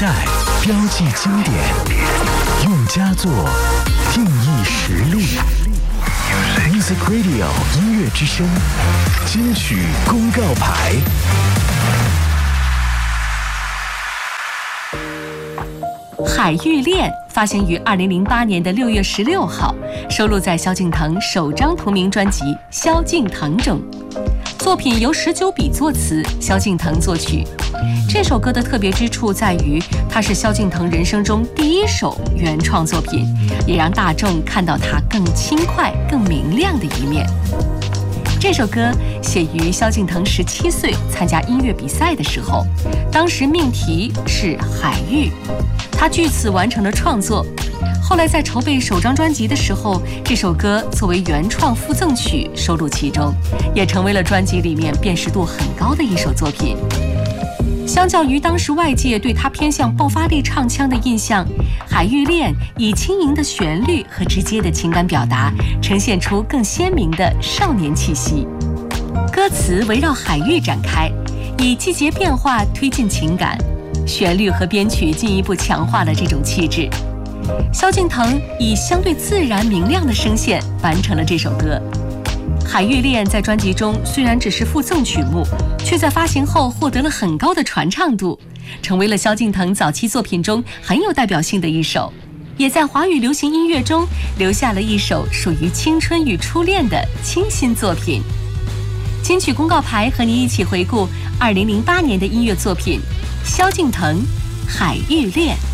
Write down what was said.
代，标记经典，用佳作定义实力。Music Radio 音乐之声，金曲公告牌。 海芋恋发行于2008年的6月16号，收录在萧敬腾首张同名专辑《萧敬腾》中。作品由19笔作词，萧敬腾作曲。这首歌的特别之处在于，它是萧敬腾人生中第一首原创作品，也让大众看到他更轻快、更明亮的一面。这首歌写于萧敬腾17岁参加音乐比赛的时候，当时命题是海域，他据此完成了创作。后来在筹备首张专辑的时候，这首歌作为原创附赠曲收录其中，也成为了专辑里面辨识度很高的一首作品。相较于当时外界对他偏向爆发力唱腔的印象，海芋恋以轻盈的旋律和直接的情感表达，呈现出更鲜明的少年气息。歌词围绕海域展开，以季节变化推进情感，旋律和编曲进一步强化了这种气质。萧敬腾以相对自然明亮的声线完成了这首歌。海芋恋在专辑中虽然只是附赠曲目，却在发行后获得了很高的传唱度，成为了萧敬腾早期作品中很有代表性的一首，也在华语流行音乐中留下了一首属于青春与初恋的清新作品。金曲公告牌和你一起回顾2008年的音乐作品，萧敬腾《海芋恋》。